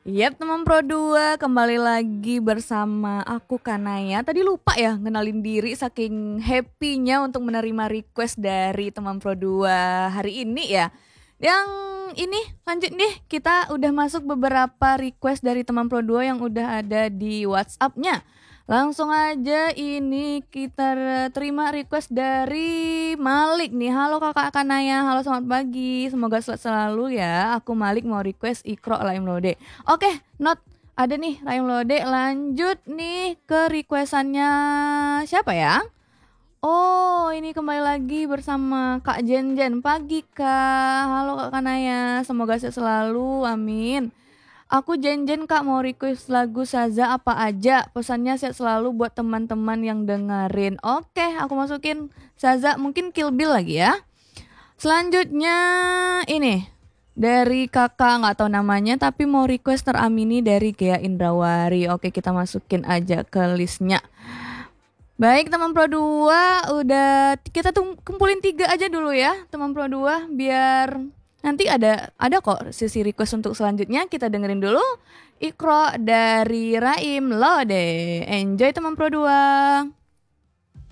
Yap, teman Pro 2 kembali lagi bersama aku Kanaya. Tadi lupa ya ngenalin diri saking happy-nya untuk menerima request dari teman Pro 2 hari ini ya. Yang ini lanjut nih, kita udah masuk beberapa request dari teman Pro 2 yang udah ada di WhatsApp-nya. Langsung aja ini kita terima request dari Malik nih. Halo Kakak Kanaya, halo selamat pagi. Semoga sehat selalu ya. Aku Malik mau request Ikro Laim Lode. Oke, not ada nih Laim Lode. Lanjut nih ke requestannya siapa ya? Oh, ini kembali lagi bersama Kak Jen Jen. Pagi Kak. Halo Kak Kanaya, semoga sehat selalu. Amin. Aku Jen Jen Kak mau request lagu Saza apa aja. Pesannya sehat selalu buat teman-teman yang dengerin. Oke, aku masukin Saza, mungkin Kill Bill lagi ya. Selanjutnya ini dari kakak nggak tahu namanya tapi mau request teramini dari Gea Indrawari. Oke, kita masukin aja ke listnya. Baik teman Pro 2, udah kita kumpulin 3 aja dulu ya teman Pro 2 biar nanti ada kok sisi request untuk selanjutnya. Kita dengerin dulu Ikro dari Raim Lode. Enjoy teman Pro 2.